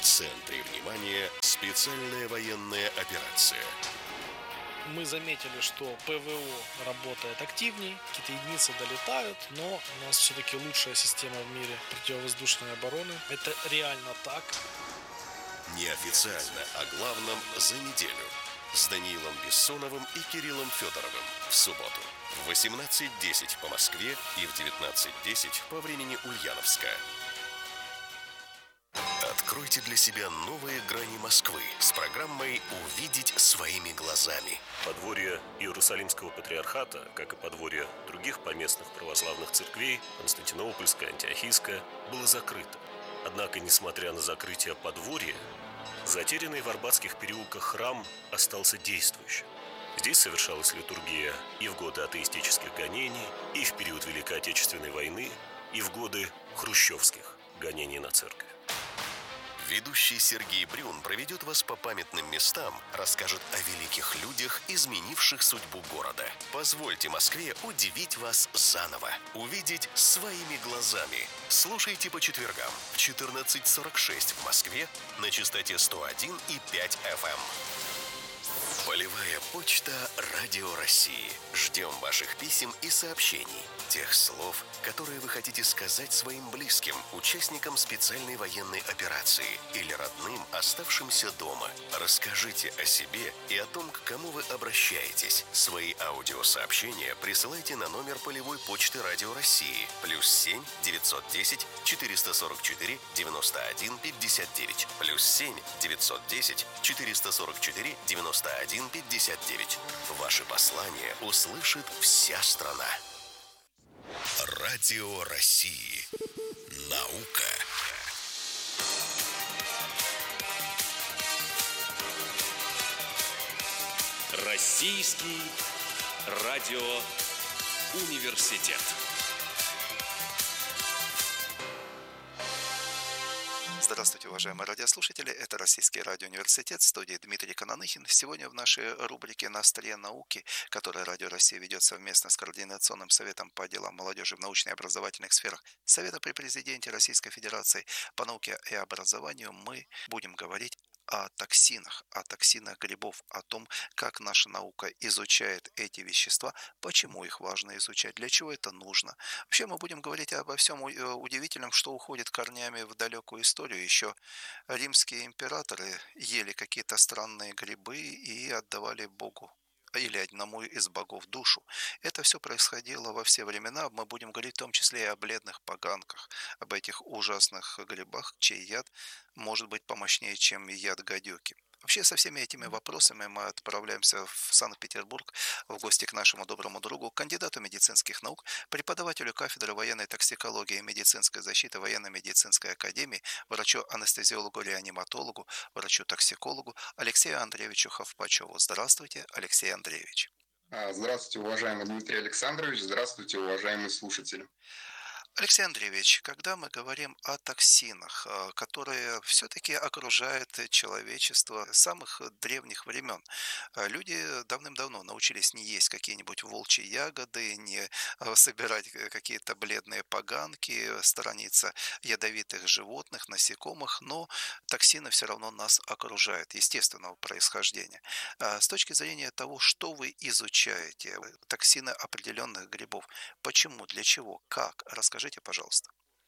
центре внимания специальная военная операция. Мы заметили, что ПВО работает активней, какие-то единицы долетают, но у нас все-таки лучшая система в мире противовоздушной обороны. Это реально так. Неофициально о главном за неделю с Даниилом Бессоновым и Кириллом Федоровым в субботу в 18:10 по Москве и в 19:10 по времени Ульяновска. Откройте для себя новые грани Москвы с программой «Увидеть своими глазами». Подворье Иерусалимского патриархата, как и подворье других поместных православных церквей, Константинопольская, Антиохийская, было закрыто. Однако, несмотря на закрытие подворья, затерянный в Арбатских переулках храм остался действующим. Здесь совершалась литургия и в годы атеистических гонений, и в период Великой Отечественной войны, и в годы хрущевских гонений на церковь. Ведущий Сергей Брюн проведет вас по памятным местам, расскажет о великих людях, изменивших судьбу города. Позвольте Москве удивить вас заново. Увидеть своими глазами. Слушайте по четвергам в 14:46 в Москве на частоте 101,5 FM. Полевая почта Радио России. Ждем ваших писем и сообщений. Тех слов, которые вы хотите сказать своим близким, участникам специальной военной операции или родным, оставшимся дома. Расскажите о себе и о том, к кому вы обращаетесь. Свои аудиосообщения присылайте на номер полевой почты Радио России +7 910 444 91 59 +7 910 444 91 59. Ваши послания услышит вся страна. Радио России. Наука. Российский радиоуниверситет. Здравствуйте, уважаемые радиослушатели. Это Российский радиоуниверситет, в студии Дмитрий Кананыхин. Сегодня в нашей рубрике «На острие науки», которую Радио Россия ведет совместно с Координационным советом по делам молодежи в научной и образовательных сферах Совета при Президенте Российской Федерации по науке и образованию, мы будем говорить о токсинах грибов, о том, как наша наука изучает эти вещества, почему их важно изучать, для чего это нужно. Вообще мы будем говорить обо всем удивительном, что уходит корнями в далекую историю. Еще римские императоры ели какие-то странные грибы и отдавали Богу или одному из богов душу. Это все происходило во все времена. Мы будем говорить в том числе и о бледных поганках, об этих ужасных грибах, чей яд может быть помощнее, чем яд гадюки. Вообще со всеми этими вопросами мы отправляемся в Санкт-Петербург в гости к нашему доброму другу, кандидату медицинских наук, преподавателю кафедры военной токсикологии и медицинской защиты военно-медицинской академии, врачу-анестезиологу-реаниматологу, врачу-токсикологу Алексею Андреевичу Ховпачеву. Здравствуйте, Алексей Андреевич. Здравствуйте, уважаемый Дмитрий Александрович. Здравствуйте, уважаемые слушатели. Алексей Андреевич, когда мы говорим о токсинах, которые все-таки окружают человечество с самых древних времен, люди давным-давно научились не есть какие-нибудь волчьи ягоды, не собирать какие-то бледные поганки, сторониться ядовитых животных, насекомых, но токсины все равно нас окружают, естественного происхождения. С точки зрения того, что вы изучаете, токсины определенных грибов, почему, для чего, как, расскажите, пожалуйста.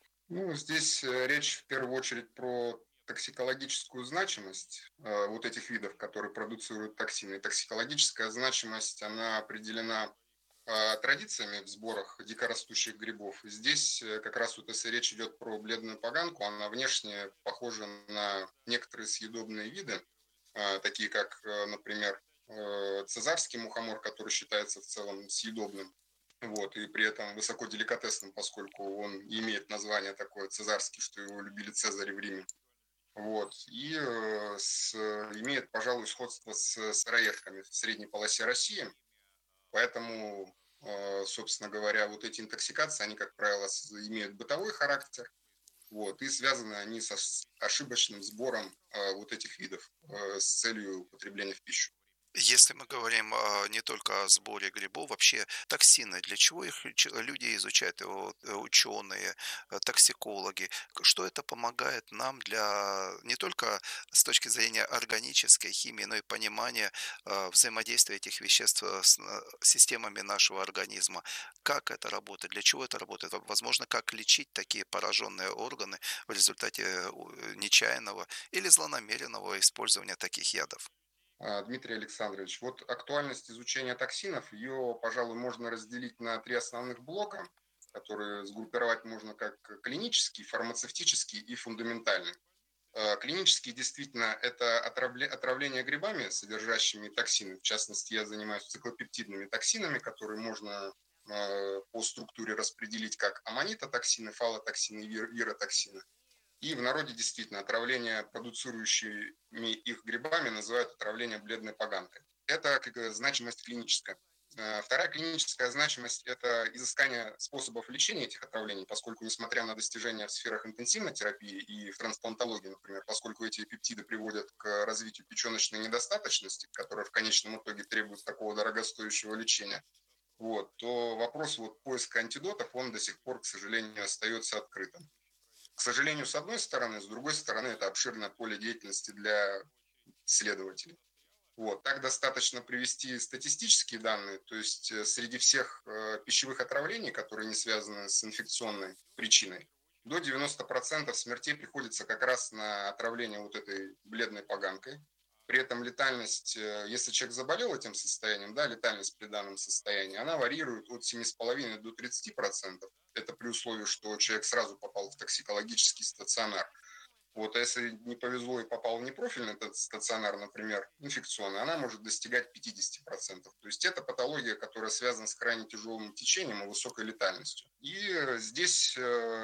Здесь речь в первую очередь про токсикологическую значимость вот этих видов, которые продуцируют токсины. Токсикологическая значимость, она определена традициями в сборах дикорастущих грибов. Здесь как раз вот если речь идет про бледную поганку, она внешне похожа на некоторые съедобные виды, такие как, например, цезарский мухомор, который считается в целом съедобным. И при этом высоко деликатесным, поскольку он имеет название такое цезарский, что его любили Цезари в Риме. Имеет, пожалуй, сходство с сыроежками в средней полосе России. Поэтому, собственно говоря, вот эти интоксикации, они, как правило, имеют бытовой характер. И связаны они с ошибочным сбором вот этих видов с целью употребления в пищу. Если мы говорим не только о сборе грибов, вообще токсины, для чего их люди изучают, ученые, токсикологи, что это помогает нам для не только с точки зрения органической химии, но и понимания взаимодействия этих веществ с системами нашего организма, как это работает, для чего это работает, возможно, как лечить такие пораженные органы в результате нечаянного или злонамеренного использования таких ядов. Дмитрий Александрович, вот актуальность изучения токсинов, ее, пожалуй, можно разделить на три основных блока, которые сгруппировать можно как клинический, фармацевтический и фундаментальный. Клинический действительно это отравление грибами, содержащими токсины. В частности, я занимаюсь циклопептидными токсинами, которые можно по структуре распределить как аммонитотоксины, фалотоксины и виротоксины. И в народе действительно отравление продуцирующими их грибами называют отравление бледной поганкой. Это как значимость клиническая. Вторая клиническая значимость – это изыскание способов лечения этих отравлений, поскольку, несмотря на достижения в сферах интенсивной терапии и в трансплантологии, например, поскольку эти пептиды приводят к развитию печеночной недостаточности, которая в конечном итоге требует такого дорогостоящего лечения, то вопрос поиска антидотов, он до сих пор, к сожалению, остается открытым. К сожалению, с одной стороны, с другой стороны, это обширное поле деятельности для исследователей. Так достаточно привести статистические данные, то есть среди всех пищевых отравлений, которые не связаны с инфекционной причиной, до 90% смертей приходится как раз на отравление этой бледной поганкой. При этом летальность, если человек заболел этим состоянием, да, летальность при данном состоянии, она варьирует от 7,5 до 30%. Это при условии, что человек сразу попал в токсикологический стационар. А если не повезло и попал в непрофильный этот стационар, например, инфекционный, она может достигать 50%. То есть это патология, которая связана с крайне тяжелым течением и высокой летальностью. И здесь,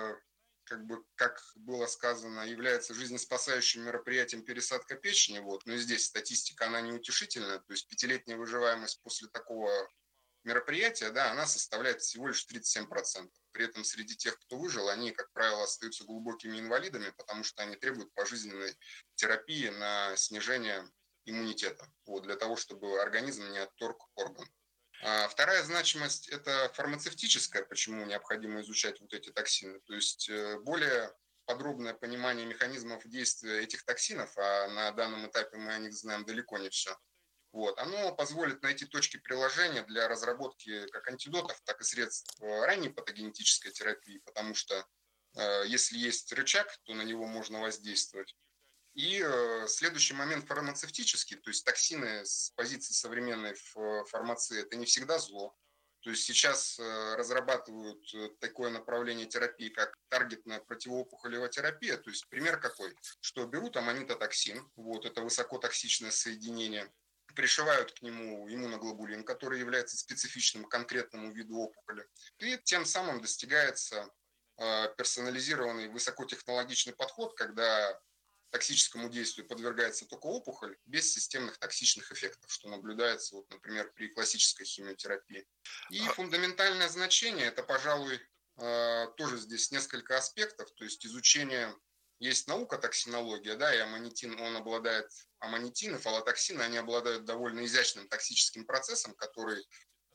как было сказано, является жизнеспасающим мероприятием пересадка печени. Но здесь статистика, она неутешительная. То есть 5-летняя выживаемость после такого мероприятия, да, она составляет всего лишь 37%. При этом среди тех, кто выжил, они, как правило, остаются глубокими инвалидами, потому что они требуют пожизненной терапии на снижение иммунитета, для того, чтобы организм не отторг орган. Вторая значимость – это фармацевтическая, почему необходимо изучать эти токсины. То есть более подробное понимание механизмов действия этих токсинов, а на данном этапе мы о них знаем далеко не все, оно позволит найти точки приложения для разработки как антидотов, так и средств ранней патогенетической терапии, потому что если есть рычаг, то на него можно воздействовать. И следующий момент фармацевтический, то есть токсины с позиции современной фармации – это не всегда зло. То есть сейчас разрабатывают такое направление терапии, как таргетная противоопухолевая терапия. То есть пример какой? Что берут аммонитотоксин, это высокотоксичное соединение, пришивают к нему иммуноглобулин, который является специфичным конкретному виду опухоли. И тем самым достигается персонализированный высокотехнологичный подход, когда токсическому действию подвергается только опухоль без системных токсичных эффектов, что наблюдается, например, при классической химиотерапии. И фундаментальное значение – это, пожалуй, тоже здесь несколько аспектов, то есть изучение, есть наука токсинология, да, и аммонитин, он обладает, аммонитин и фалотоксины, они обладают довольно изящным токсическим процессом, который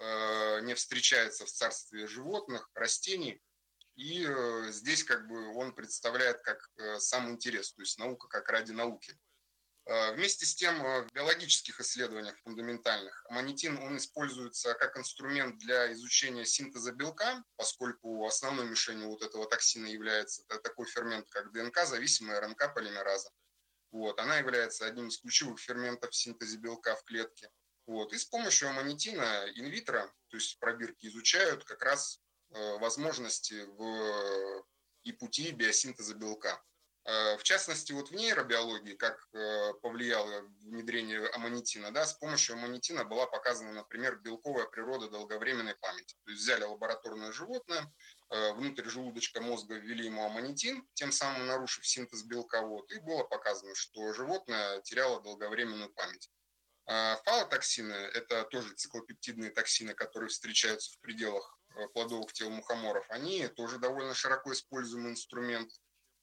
не встречается в царстве животных, растений. И здесь он представляет как сам интерес, то есть наука как ради науки. Вместе с тем в биологических исследованиях фундаментальных аммонитин, он используется как инструмент для изучения синтеза белка, поскольку основной мишенью этого токсина является такой фермент, как ДНК-зависимая РНК-полимераза. Она является одним из ключевых ферментов в синтезе белка в клетке. И с помощью аммонитина инвитро, то есть в пробирке, изучают как раз возможности и пути биосинтеза белка. В частности, в нейробиологии, как повлияло внедрение аммонитина, да, с помощью аммонитина была показана, например, белковая природа долговременной памяти. То есть взяли лабораторное животное, внутрь желудочка мозга ввели ему аммонитин, тем самым нарушив синтез белка, и было показано, что животное теряло долговременную память. Фалотоксины – это тоже циклопептидные токсины, которые встречаются в пределах плодовых тел мухоморов. Они тоже довольно широко используемый инструмент.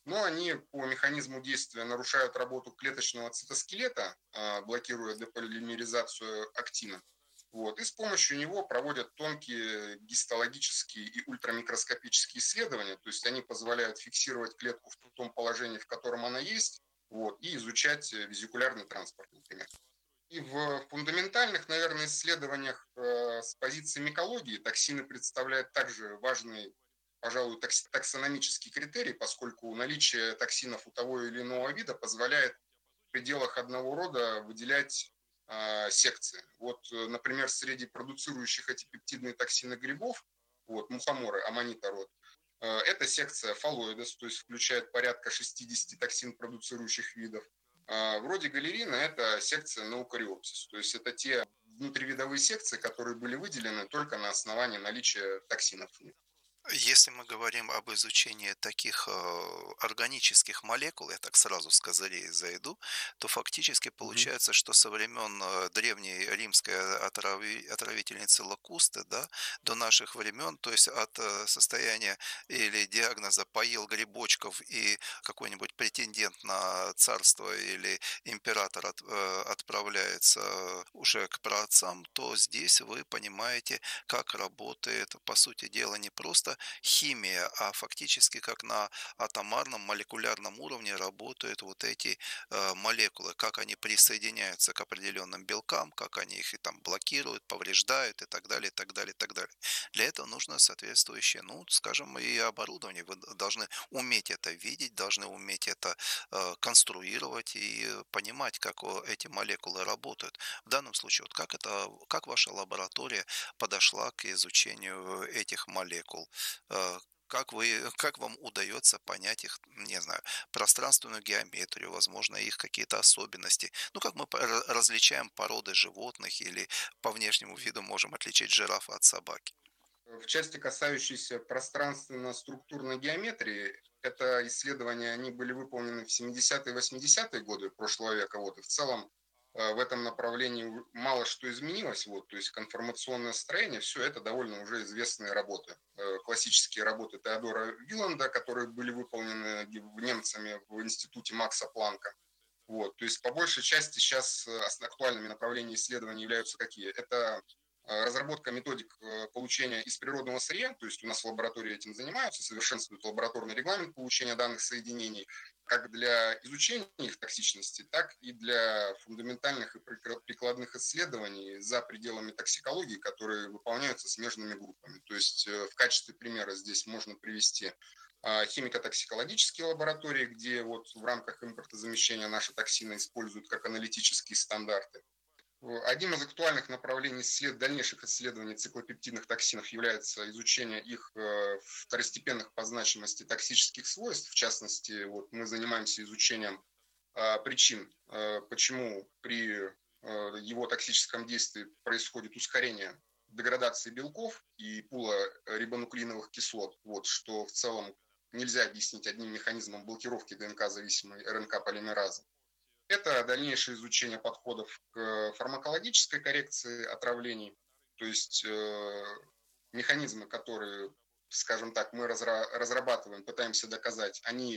но они по механизму действия нарушают работу клеточного цитоскелета, блокируя деполимеризацию актина. Вот, и с помощью него проводят тонкие гистологические и ультрамикроскопические исследования, то есть они позволяют фиксировать клетку в том положении, в котором она есть, вот, и изучать везикулярный транспорт, например. И в фундаментальных, наверное, исследованиях с позиции микологии токсины представляют также важный, пожалуй, таксономический критерий, поскольку наличие токсинов у того или иного вида позволяет в пределах одного рода выделять секции. Вот, например, среди продуцирующих эти пептидные токсины грибов, вот, мухоморы, аманита род, это секция фалоидес, то есть включает порядка 60 токсин продуцирующих видов. Вроде галерина это секция наукариопсис, то есть это те внутривидовые секции, которые были выделены только на основании наличия токсинов в них. Если мы говорим об изучении таких органических молекул, я так сразу с козырей зайду, то фактически получается, что со времен древней римской отравительницы Лакусты, да, до наших времен, то есть от состояния или диагноза «поел грибочков» и какой-нибудь претендент на царство или император отправляется уже к праотцам, то здесь вы понимаете, как работает, по сути дела, не просто химия, а фактически как на атомарном молекулярном уровне работают вот эти молекулы, как они присоединяются к определенным белкам, как они их и там блокируют, повреждают и так далее, и так далее, и так далее. Для этого нужно соответствующее, ну, скажем, и оборудование. Вы должны уметь это видеть, должны уметь это конструировать и понимать, как эти молекулы работают. В данном случае, вот как ваша лаборатория подошла к изучению этих молекул? Как вам удается понять их, не знаю, пространственную геометрию, возможно, их какие-то особенности? Ну, как мы различаем породы животных или по внешнему виду можем отличить жирафа от собаки? В части, касающейся пространственно-структурной геометрии, это исследования, они были выполнены в 70-е и 80-е годы прошлого века. Вот, и в целом в этом направлении мало что изменилось. Вот, то есть конформационное строение, все это довольно уже известные работы. Классические работы Теодора Виланда, которые были выполнены немцами в институте Макса Планка. Вот, то есть по большей части сейчас актуальными направлениями исследований являются какие? Это разработка методик получения из природного сырья, то есть у нас в лаборатории этим занимаются, совершенствуют лабораторный регламент получения данных соединений, как для изучения их токсичности, так и для фундаментальных и прикладных исследований за пределами токсикологии, которые выполняются смежными группами. То есть в качестве примера здесь можно привести химико-токсикологические лаборатории, где вот в рамках импортозамещения наши токсины используют как аналитические стандарты. Одним из актуальных направлений дальнейших исследований циклопептидных токсинов является изучение их второстепенных по значимости токсических свойств. В частности, вот мы занимаемся изучением причин, почему при его токсическом действии происходит ускорение деградации белков и пула рибонуклеиновых кислот, вот, что в целом нельзя объяснить одним механизмом блокировки ДНК-зависимой РНК-полимеразы. Это дальнейшее изучение подходов к фармакологической коррекции отравлений, то есть механизмы, которые, скажем так, мы разрабатываем, пытаемся доказать, они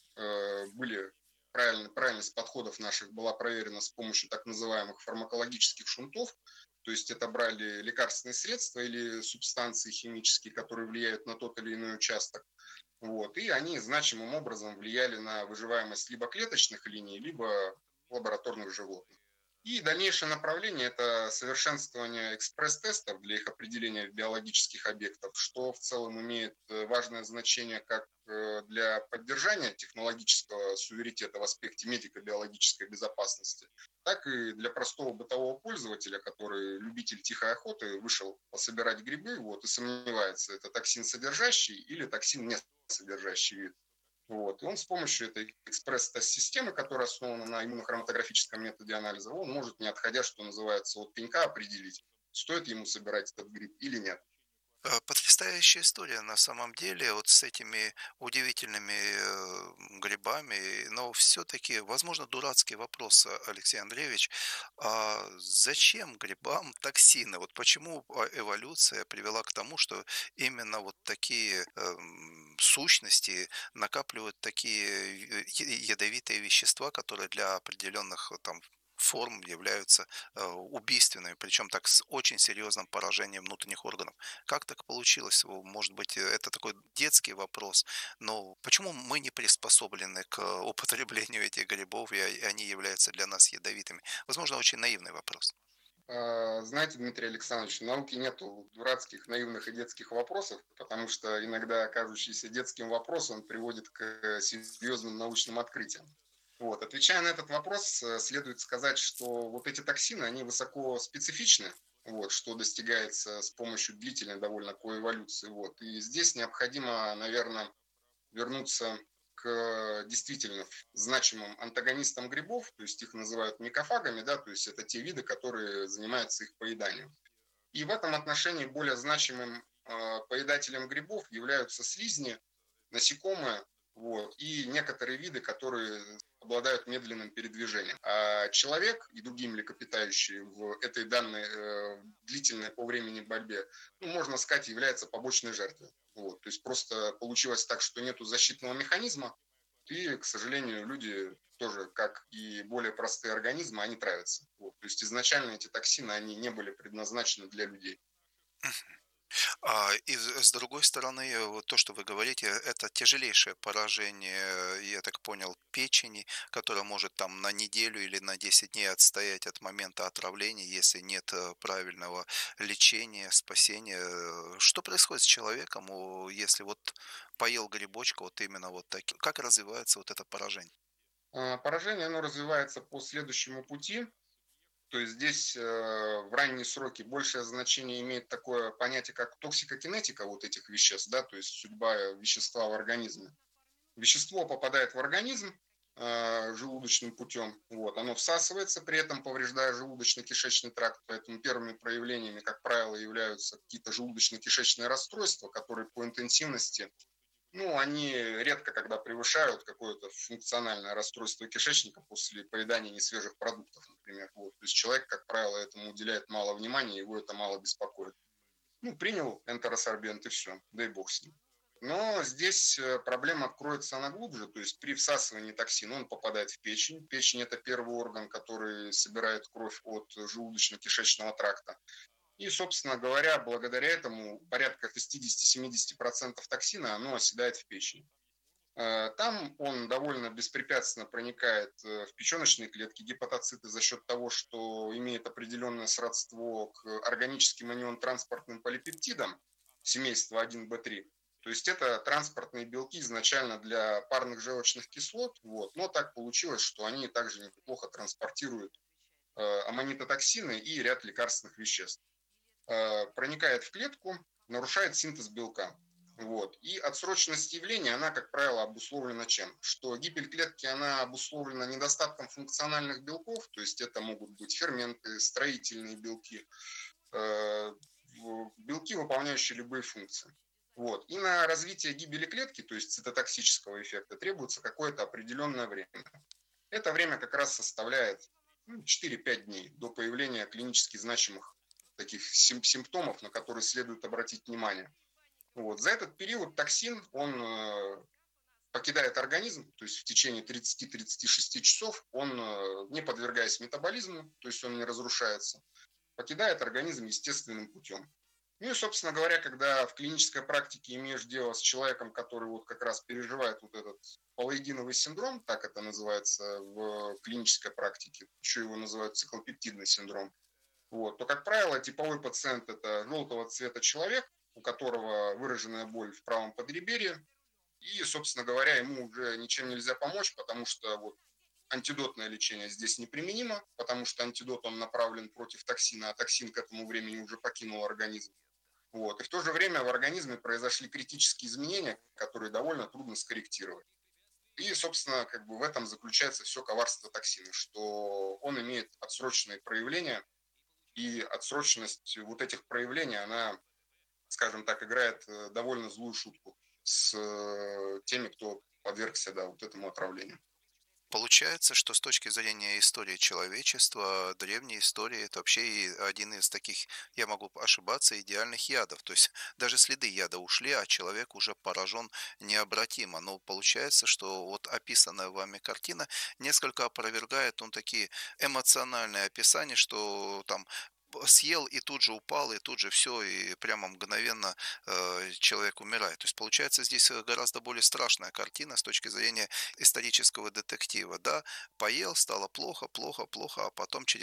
были правильность подходов наших была проверена с помощью так называемых фармакологических шунтов, то есть это брали лекарственные средства или субстанции химические, которые влияют на тот или иной участок, вот, и они значимым образом влияли на выживаемость либо клеточных линий, либо лабораторных животных. И дальнейшее направление – это совершенствование экспресс-тестов для их определения биологических объектов, что в целом имеет важное значение как для поддержания технологического суверенитета в аспекте медико-биологической безопасности, так и для простого бытового пользователя, который любитель тихой охоты, вышел пособирать грибы, вот, и сомневается, это токсин содержащий или токсин не содержащий вид. Вот. И он с помощью этой экспресс-тест-системы, которая основана на иммунохроматографическом методе анализа, он может, не отходя, что называется, от пенька, определить, стоит ему собирать этот гриб или нет. Потрясающая история на самом деле, вот с этими удивительными грибами, но все-таки, возможно, дурацкий вопрос, Алексей Андреевич, а зачем грибам токсины? Вот почему эволюция привела к тому, что именно вот такие сущности накапливают такие ядовитые вещества, которые для определенных там форм являются убийственными, причем так с очень серьезным поражением внутренних органов. Как так получилось? Может быть, это такой детский вопрос, но почему мы не приспособлены к употреблению этих грибов, и они являются для нас ядовитыми? Возможно, очень наивный вопрос. Знаете, Дмитрий Александрович, в науке нету дурацких, наивных и детских вопросов, потому что иногда кажущийся детским вопрос, он приводит к серьезным научным открытиям. Вот. Отвечая на этот вопрос, следует сказать, что вот эти токсины, они высоко специфичны, вот, что достигается с помощью длительной довольно коэволюции. Вот. И здесь необходимо, наверное, вернуться к действительно значимым антагонистам грибов, то есть их называют микофагами, да, то есть это те виды, которые занимаются их поеданием. И в этом отношении более значимым поедателем грибов являются слизни, насекомые, вот, и некоторые виды, которые обладают медленным передвижением. А человек и другие млекопитающие в этой данной длительной по времени борьбе, ну, можно сказать, являются побочной жертвой. Вот, то есть просто получилось так, что нету защитного механизма, и, к сожалению, люди тоже, как и более простые организмы, они травятся. Вот, то есть изначально эти токсины, они не были предназначены для людей. И с другой стороны, вот то, что вы говорите, это тяжелейшее поражение, я так понял, печени, которое может там на неделю или на 10 дней отстоять от момента отравления, если нет правильного лечения, спасения. Что происходит с человеком, если вот поел грибочка, вот именно вот так? Как развивается вот это поражение? Поражение, оно развивается по следующему пути. То есть здесь в ранние сроки большее значение имеет такое понятие, как токсикокинетика вот этих веществ, да, то есть судьба вещества в организме. Вещество попадает в организм желудочным путем, вот, оно всасывается, при этом повреждая желудочно-кишечный тракт, поэтому первыми проявлениями, как правило, являются какие-то желудочно-кишечные расстройства, которые по интенсивности, ну, они редко когда превышают какое-то функциональное расстройство кишечника после поедания несвежих продуктов, например. Вот. То есть человек, как правило, этому уделяет мало внимания, его это мало беспокоит. Ну, принял энтеросорбент и все, дай бог с ним. Но здесь проблема откроется она глубже, то есть при всасывании токсина он попадает в печень. Печень – это первый орган, который собирает кровь от желудочно-кишечного тракта. И, собственно говоря, благодаря этому порядка 60-70% токсина оно оседает в печени. Там он довольно беспрепятственно проникает в печеночные клетки, гепатоциты, за счет того, что имеет определенное сродство к органическим анионно-транспортным полипептидам семейства 1b3. То есть это транспортные белки изначально для парных желчных кислот, вот, но так получилось, что они также неплохо транспортируют аммонитотоксины и ряд лекарственных веществ. Проникает в клетку, нарушает синтез белка. Вот. И отсроченность явления, она, как правило, обусловлена чем? Что гибель клетки, она обусловлена недостатком функциональных белков, то есть это могут быть ферменты, строительные белки, белки, выполняющие любые функции. Вот. И на развитие гибели клетки, то есть цитотоксического эффекта, требуется какое-то определенное время. Это время как раз составляет 4-5 дней до появления клинически значимых таких симптомов, на которые следует обратить внимание. Вот. За этот период токсин, он покидает организм, то есть в течение 30-36 часов он, не подвергаясь метаболизму, то есть он не разрушается, покидает организм естественным путем. Ну и, собственно говоря, когда в клинической практике имеешь дело с человеком, который вот как раз переживает вот этот полоидиновый синдром, так это называется в клинической практике, еще его называют циклопептидный синдром, вот, то, как правило, типовой пациент – это желтого цвета человек, у которого выраженная боль в правом подреберье, и, собственно говоря, ему уже ничем нельзя помочь, потому что вот антидотное лечение здесь неприменимо, потому что антидот он направлен против токсина, а токсин к этому времени уже покинул организм. Вот. И в то же время в организме произошли критические изменения, которые довольно трудно скорректировать. И, собственно, как бы в этом заключается все коварство токсина, что он имеет отсроченные проявления, и отсроченность вот этих проявлений, она скажем так, играет довольно злую шутку с теми, кто подвергся, да, вот этому отравлению. Получается, что с точки зрения истории человечества, древней истории, это вообще и один из таких, я могу ошибаться, идеальных ядов. То есть даже следы яда ушли, а человек уже поражен необратимо. Но получается, что вот описанная вами картина несколько опровергает такие эмоциональные описания, что там съел и тут же упал, и тут же все, и прямо мгновенно человек умирает. То есть получается здесь гораздо более страшная картина с точки зрения исторического детектива. Да, поел, стало плохо, плохо, плохо, а потом через